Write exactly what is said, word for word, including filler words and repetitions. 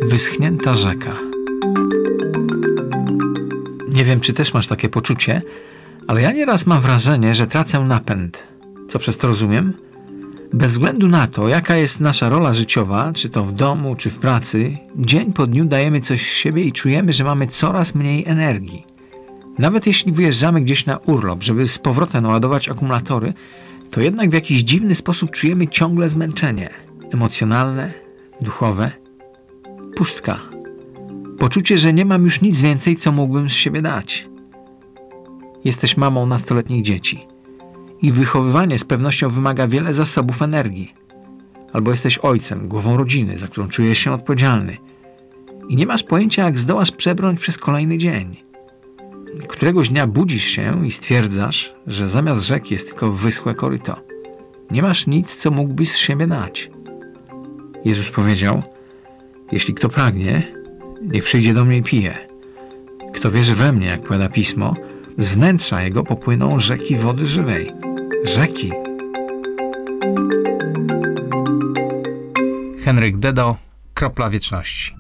wyschnięta rzeka. Nie wiem, czy też masz takie poczucie, ale ja nieraz mam wrażenie, że tracę napęd. Co przez to rozumiem? Bez względu na to, jaka jest nasza rola życiowa, czy to w domu, czy w pracy, dzień po dniu dajemy coś z siebie i czujemy, że mamy coraz mniej energii. Nawet jeśli wyjeżdżamy gdzieś na urlop, żeby z powrotem naładować akumulatory, to jednak w jakiś dziwny sposób czujemy ciągle zmęczenie. Emocjonalne, duchowe. Pustka. Poczucie, że nie mam już nic więcej, co mógłbym z siebie dać. Jesteś mamą nastoletnich dzieci. Ich wychowywanie z pewnością wymaga wiele zasobów energii. Albo jesteś ojcem, głową rodziny, za którą czujesz się odpowiedzialny. I nie masz pojęcia, jak zdołasz przebrnąć przez kolejny dzień. Któregoś dnia budzisz się i stwierdzasz, że zamiast rzeki jest tylko wyschłe koryto. Nie masz nic, co mógłbyś z siebie dać. Jezus powiedział: jeśli kto pragnie, niech przyjdzie do mnie i pije. Kto wierzy we mnie, jak powiada Pismo, z wnętrza jego popłyną rzeki wody żywej. Rzeki. Henryk Dedo, Kropla Wieczności.